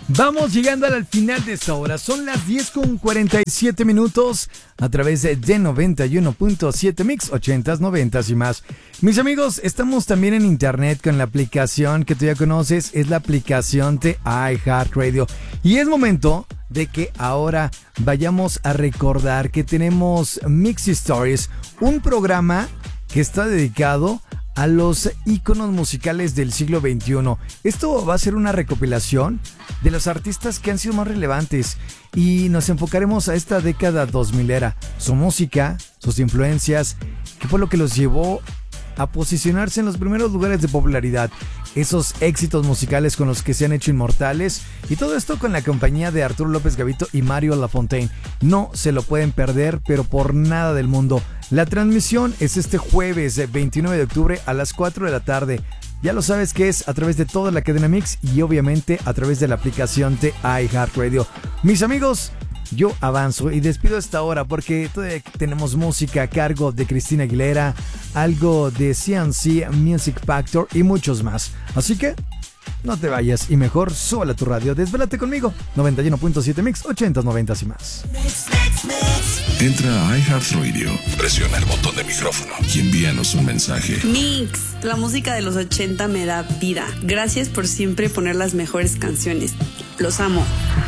Vamos llegando al final de esta hora. Son las 10:47 a través de 91.7 Mix, 80s, 90s y más. Mis amigos, estamos también en internet con la aplicación que tú ya conoces. Es la aplicación de iHeartRadio. Y es momento de que ahora vayamos a recordar que tenemos Mix Stories, un programa que está dedicado a los íconos musicales del siglo XXI. Esto va a ser una recopilación de los artistas que han sido más relevantes y nos enfocaremos a esta década 2000era, su música, sus influencias, qué fue lo que los llevó a posicionarse en los primeros lugares de popularidad, esos éxitos musicales con los que se han hecho inmortales, y todo esto con la compañía de Arturo López Gavito y Mario Lafontaine. No se lo pueden perder, pero por nada del mundo. La transmisión es este jueves 29 de octubre a las 4 de la tarde. Ya lo sabes que es a través de toda la cadena Mix y obviamente a través de la aplicación de iHeartRadio. Mis amigos, yo avanzo y despido esta hora porque todavía tenemos música a cargo de Cristina Aguilera, algo de CNC Music Factor y muchos más. Así que no te vayas y mejor súbele a tu radio. Desvélate conmigo. 91.7 Mix, 80s, 90s y más. Entra a iHeartRadio, presiona el botón de micrófono y envíanos un mensaje. Mix, la música de los 80 me da vida. Gracias por siempre poner las mejores canciones. Los amo.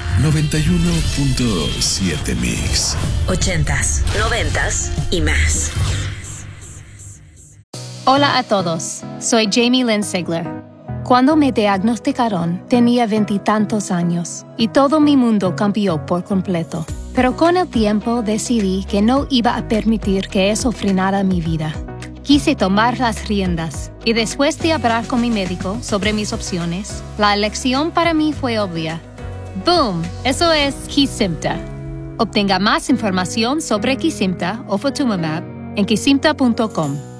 91.7 Mix. 80s, 90s y más. Hola a todos, soy Jamie Lynn Sigler. Cuando me diagnosticaron, tenía 20 y tantos años y todo mi mundo cambió por completo. Pero con el tiempo decidí que no iba a permitir que eso frenara mi vida. Quise tomar las riendas y después de hablar con mi médico sobre mis opciones, la elección para mí fue obvia. ¡Boom! Eso es Kesimpta. Obtenga más información sobre Kesimpta o Ofatumumab en kesimpta.com.